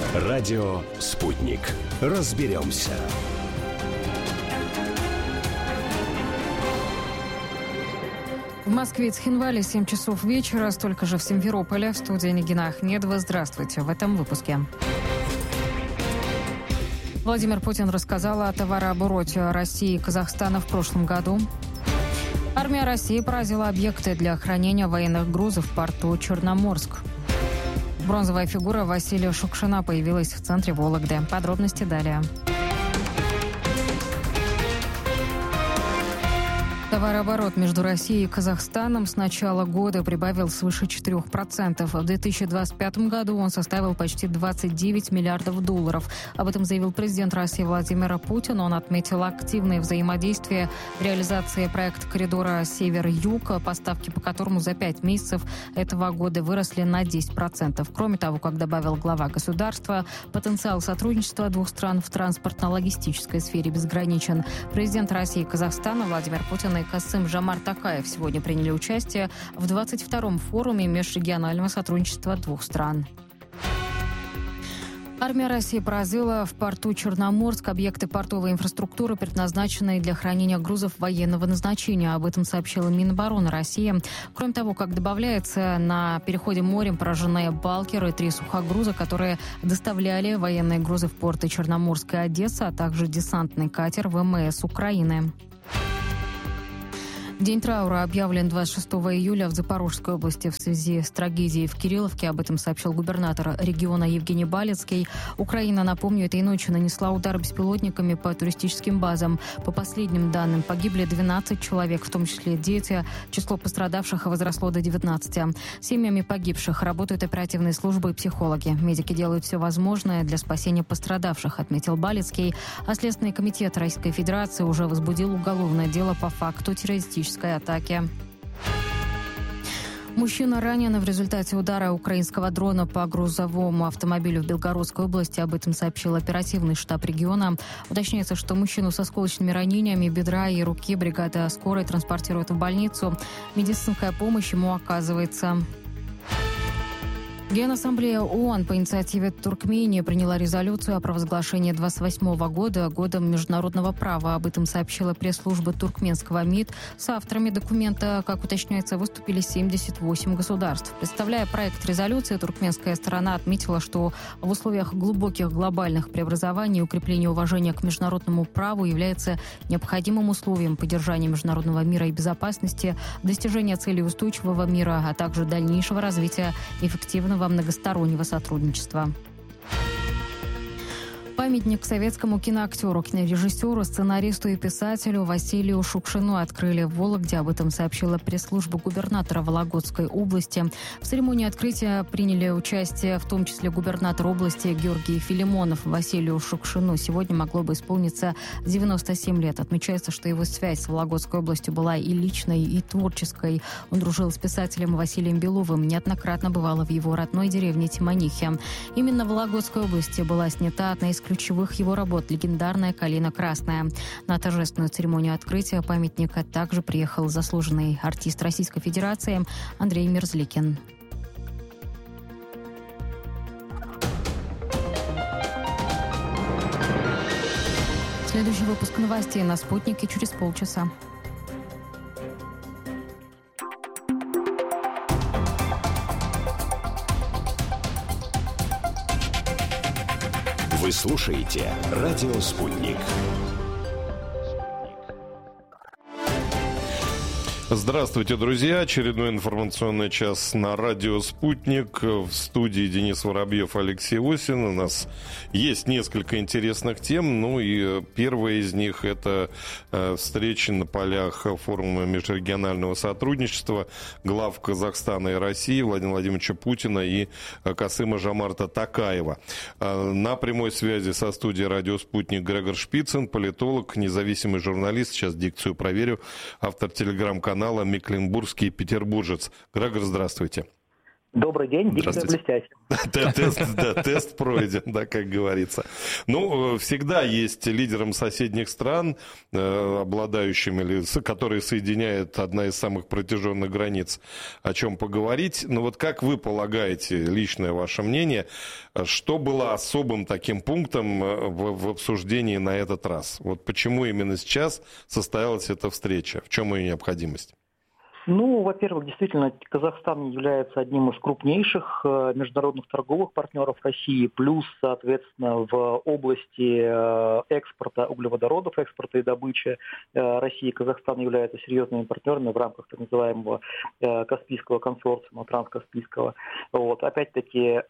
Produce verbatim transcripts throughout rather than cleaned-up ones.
Радио «Спутник». Разберемся. В Москве и Цхинвале семь часов вечера, столько же в Симферополе. В студии Нигина Ахмедова. Здравствуйте. В этом выпуске. Владимир Путин рассказал о товарообороте России и Казахстана в прошлом году. Армия России поразила объекты для хранения военных грузов в порту Черноморск. Бронзовая фигура Василия Шукшина появилась в центре Вологды. Подробности далее. Товарооборот между Россией и Казахстаном с начала года прибавил свыше четырех процентов. В две тысячи двадцать пятом году он составил почти двадцать девять миллиардов долларов. Об этом заявил президент России Владимир Путин. Он отметил активное взаимодействие в реализации проекта коридора Север-Юг, поставки по которому за пять месяцев этого года выросли на десять процентов. Кроме того, как добавил глава государства, потенциал сотрудничества двух стран в транспортно-логистической сфере безграничен. Президент России и Казахстана Владимир Путин и Касым-Жомарт Токаев сегодня приняли участие в двадцать втором форуме межрегионального сотрудничества двух стран. Армия России поразила в порту Черноморск объекты портовой инфраструктуры, предназначенные для хранения грузов военного назначения. Об этом сообщила Минобороны России. Кроме того, как добавляется, на переходе морем поражены балкеры и три сухогруза, которые доставляли военные грузы в порты Черноморск и Одесса, а также десантный катер ВМС Украины. День траура объявлен двадцать шестого июля в Запорожской области в связи с трагедией в Кирилловке. Об этом сообщил губернатор региона Евгений Балицкий. Украина, напомню, этой ночью нанесла удар беспилотниками по туристическим базам. По последним данным, погибли двенадцать человек, в том числе дети. Число пострадавших возросло до девятнадцати. Семьями погибших работают оперативные службы и психологи. Медики делают все возможное для спасения пострадавших, отметил Балицкий. А Следственный комитет Российской Федерации уже возбудил уголовное дело по факту террористической атаки. Мужчина ранен в результате удара украинского дрона по грузовому автомобилю в Белгородской области. Об этом сообщил оперативный штаб региона. Уточняется, что мужчину со осколочными ранениями бедра и руки бригада скорой транспортирует в больницу. Медицинская помощь ему оказывается. Генассамблея ООН по инициативе Туркмении приняла резолюцию о провозглашении двадцать восьмого года годом международного права. Об этом сообщила пресс-служба туркменского МИД. С авторами документа, как уточняется, выступили семьдесят восемь государств. Представляя проект резолюции, туркменская сторона отметила, что в условиях глубоких глобальных преобразований укрепление уважения к международному праву является необходимым условием поддержания международного мира и безопасности, достижения целей устойчивого мира, а также дальнейшего развития эффективного многостороннего сотрудничества. Памятник советскому киноактеру, кинорежиссеру, сценаристу и писателю Василию Шукшину открыли в Вологде. Об этом сообщила пресс-служба губернатора Вологодской области. В церемонии открытия приняли участие в том числе губернатор области Георгий Филимонов. Василию Шукшину сегодня могло бы исполниться девяносто семь лет. Отмечается, что его связь с Вологодской областью была и личной, и творческой. Он дружил с писателем Василием Беловым, неоднократно бывала в его родной деревне Тимонихе. Именно в Вологодской области была снята одна из ключевых его работ легендарная «Калина красная». На торжественную церемонию открытия памятника также приехал заслуженный артист Российской Федерации Андрей Мерзликин. Следующий выпуск новостей на «Спутнике» через полчаса. Вы слушаете «Радио Спутник». Здравствуйте, друзья. Очередной информационный час на радио «Спутник». В студии Денис Воробьев, Алексей Осин. У нас есть несколько интересных тем. Ну и первая из них – это встречи на полях форума межрегионального сотрудничества глав Казахстана и России Владимира Владимировича Путина и Касыма-Жомарта Токаева. На прямой связи со студией радио «Спутник» Грегор Шпицын, политолог, независимый журналист, сейчас дикцию проверю, автор телеграм-канала «Мекленбургский петербуржец». Грегор, здравствуйте. Добрый день, дикция блестящая. Тест, да, тест пройден, да, как говорится. Ну, всегда есть лидером соседних стран, обладающим или которые соединяют одна из самых протяженных границ, о чем поговорить. Но вот как вы полагаете, личное ваше мнение, что было особым таким пунктом в, в обсуждении на этот раз? Вот почему именно сейчас состоялась эта встреча? В чем ее необходимость? Ну, во-первых, действительно, Казахстан является одним из крупнейших э, международных торговых партнеров России, плюс, соответственно, в области э, экспорта углеводородов, экспорта и добычи э, России и Казахстан являются серьезными партнерами в рамках так называемого э, Каспийского консорциума, транскаспийского. Вот. Опять-таки, э,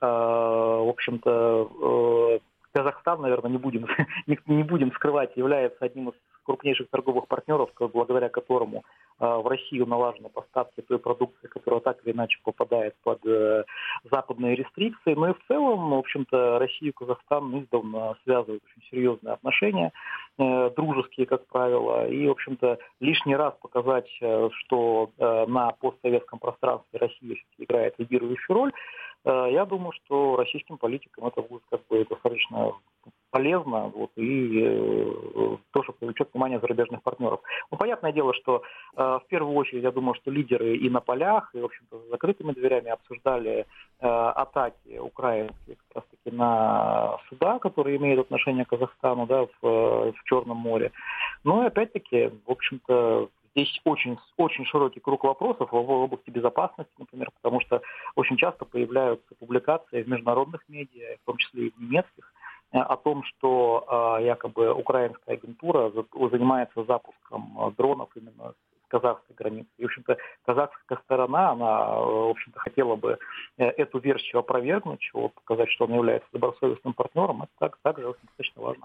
в общем-то, э, Казахстан, наверное, не будем, не будем скрывать, является одним из крупнейших торговых партнеров, благодаря которому э, в Россию налажены поставки той продукции, которая так или иначе попадает под э, западные рестрикции. Но и в целом, в общем-то, Россию и Казахстан издавна связывают очень серьезные отношения, э, дружеские, как правило. И, в общем-то, лишний раз показать, э, что э, на постсоветском пространстве Россия играет лидирующую роль, э, я думаю, что российским политикам это будет как бы достаточно полезно, вот, и э, тоже привлечет внимание зарубежных партнеров. Ну, понятное дело, что э, в первую очередь, я думаю, что лидеры и на полях, и, в общем-то, с закрытыми дверями обсуждали э, атаки украинские как раз-таки на суда, которые имеют отношение к Казахстану, да, в, в Черном море. Но, опять-таки, в общем-то, здесь очень, очень широкий круг вопросов в области безопасности, например, потому что очень часто появляются публикации в международных медиа, в том числе и в немецких, о том, что э, якобы украинская агентура занимается запуском дронов именно с казахской границы. И, в общем-то, казахская сторона, она, в общем-то, хотела бы эту версию опровергнуть, показать, что она является добросовестным партнером. Это так, также очень достаточно важно.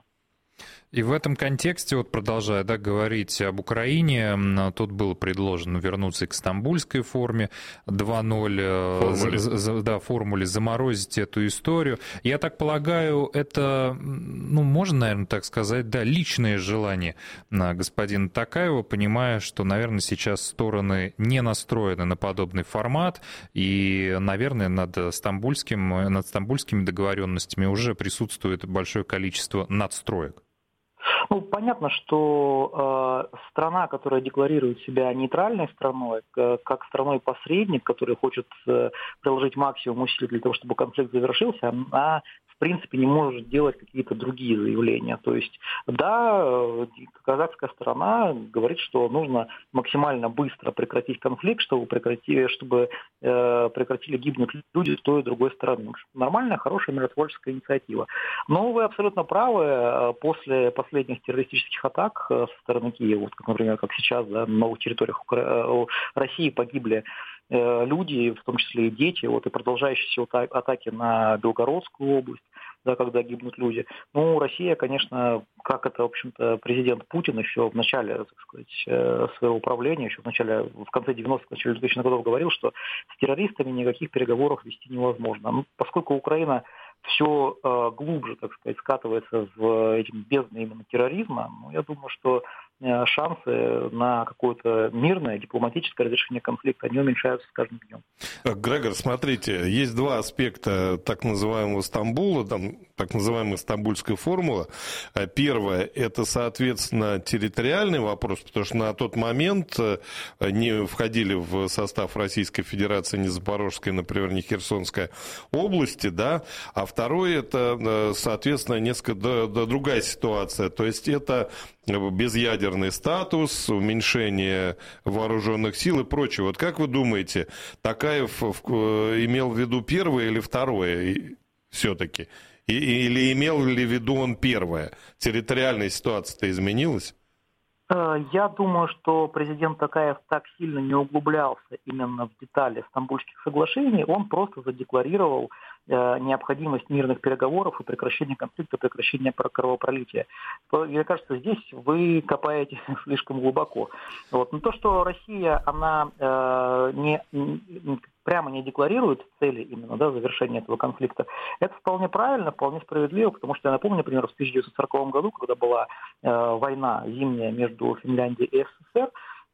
И в этом контексте, вот продолжая да, говорить об Украине, тут было предложено вернуться к стамбульской форме два ноль, формуле. За, да, формуле, заморозить эту историю. Я так полагаю, это, ну, можно, наверное, так сказать, да, личное желание господина Токаева, понимая, что, наверное, сейчас стороны не настроены на подобный формат, и, наверное, над, стамбульским, над стамбульскими договоренностями уже присутствует большое количество надстроек. Ну, понятно, что э, страна, которая декларирует себя нейтральной страной, э, как страной-посредник, который хочет э, приложить максимум усилий для того, чтобы конфликт завершился, она, в принципе, не может делать какие-то другие заявления. То есть, да, э, казахская сторона говорит, что нужно максимально быстро прекратить конфликт, чтобы, прекрати, чтобы э, прекратили гибнуть люди с той и другой стороны. Нормальная, хорошая миротворческая инициатива. Но вы абсолютно правы, э, после последних террористических атак со стороны Киева, вот как, например, как сейчас, да, на новых территориях Укра... России погибли э, люди, в том числе и дети, вот, и продолжающиеся атаки на Белгородскую область, да, когда гибнут люди. Ну, Россия, конечно, как это, в общем-то, президент Путин еще в начале, так сказать, своего правления, еще в начале, в конце девяностых, в начале двухтысячных годов говорил, что с террористами никаких переговоров вести невозможно. Ну, поскольку Украина все э, глубже, так сказать, скатывается в эти бездны именно терроризма, ну, я думаю, что э, шансы на какое-то мирное дипломатическое разрешение конфликта, они уменьшаются с каждым днем. Грегор, смотрите, есть два аспекта так называемого Стамбула, там, так называемая стамбульская формула. Первое, это, соответственно, территориальный вопрос, потому что на тот момент не входили в состав Российской Федерации ни Запорожская, например, ни Херсонская области, да, а второе, это, соответственно, несколько да, да, другая ситуация. То есть это безъядерный статус, уменьшение вооруженных сил и прочее. Вот как вы думаете, Токаев имел в виду первое или второе все-таки? Или имел ли в виду он первое? Территориальная ситуация-то изменилась? Я думаю, что президент Токаев так сильно не углублялся именно в детали Стамбульских соглашений, он просто задекларировал э, необходимость мирных переговоров и прекращения конфликта, прекращения кровопролития. Мне кажется, здесь вы копаете слишком глубоко. Вот. Но то, что Россия, она э, не... не прямо не декларирует цели именно, да, завершения этого конфликта, это вполне правильно, вполне справедливо, потому что я напомню, например, в тысяча девятьсот сороковом году, когда была э, война зимняя между Финляндией и СССР,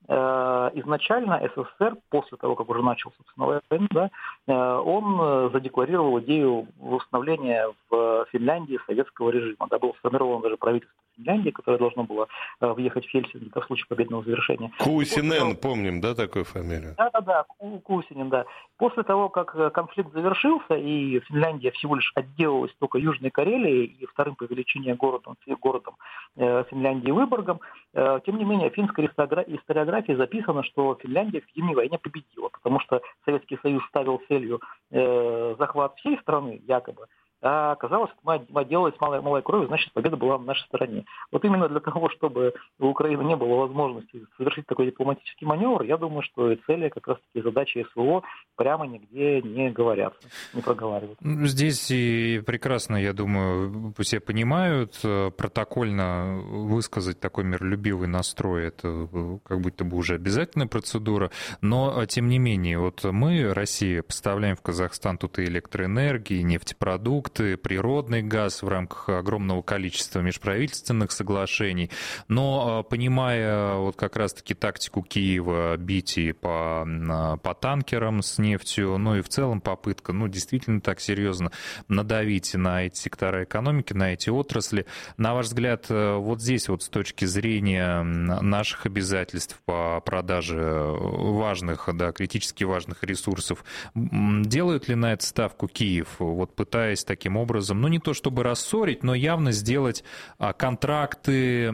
изначально СССР, после того, как уже начал, собственно, войну, да, он задекларировал идею восстановления в Финляндии советского режима. Да, было сформировано даже правительство Финляндии, которое должно было въехать в Хельсинки в случае победного завершения. Кусинен, помним, да, такую фамилию? Да-да-да, Кусинен, да. После того, как конфликт завершился, и Финляндия всего лишь отделалась только Южной Карелией и вторым по величине городом, городом Финляндии Выборгом, тем не менее, в финской историографии записано, что Финляндия в Зимней войне победила, потому что Советский Союз ставил целью э, захват всей страны, якобы, а оказалось, что мы отделались малой, малой кровью, значит, победа была на нашей стороне. Вот именно для того, чтобы у Украины не было возможности совершить такой дипломатический маневр, я думаю, что и цели, как раз-таки задачи СВО прямо нигде не говорятся, не проговаривают. Здесь и прекрасно, я думаю, все понимают, протокольно высказать такой миролюбивый настрой, это как будто бы уже обязательная процедура, но, тем не менее, вот мы, Россия, поставляем в Казахстан тут и электроэнергию, и нефтепродукты, природный газ в рамках огромного количества межправительственных соглашений. Но, понимая вот как раз-таки тактику Киева бить и по, по танкерам с нефтью, ну и в целом попытка, ну, действительно так серьезно надавить на эти сектора экономики, на эти отрасли. На ваш взгляд, вот здесь вот с точки зрения наших обязательств по продаже важных, да, критически важных ресурсов, делают ли на это ставку Киев, вот пытаясь таким Таким образом, ну не то чтобы рассорить, но явно сделать контракты,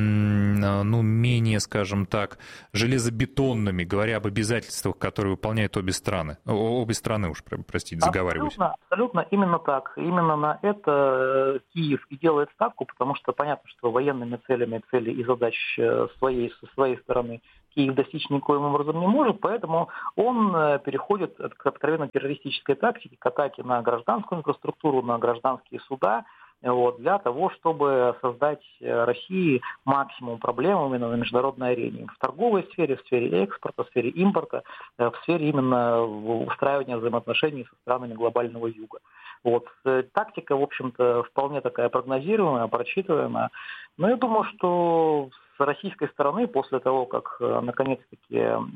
ну, менее, скажем так, железобетонными, говоря об обязательствах, которые выполняют обе страны. Обе страны, уж, простите, заговариваюсь. Абсолютно, абсолютно именно так. Именно на это Киев и делает ставку, потому что понятно, что военными целями, цели и задач своей, со своей стороны Киев достичь никоим образом не может, поэтому он переходит к откровенно террористической тактике, к атаке на гражданскую инфраструктуру, на гражданские суда, вот, для того, чтобы создать России максимум проблем именно на международной арене. В торговой сфере, в сфере экспорта, в сфере импорта, в сфере именно устраивания взаимоотношений со странами глобального юга. Вот. Тактика, в общем-то, вполне такая прогнозируемая, просчитываемая. Но я думаю, что с российской стороны, после того, как наконец-таки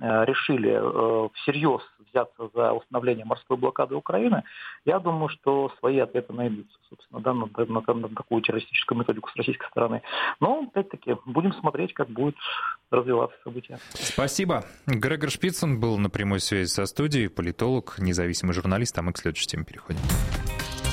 решили всерьез взяться за установление морской блокады Украины, я думаю, что свои ответы найдутся, собственно, да, на, на, на такую террористическую методику с российской стороны. Но, опять-таки, будем смотреть, как будут развиваться события. Спасибо. Грегор Шпицын был на прямой связи со студией, политолог, независимый журналист, а мы к следующей теме переходим.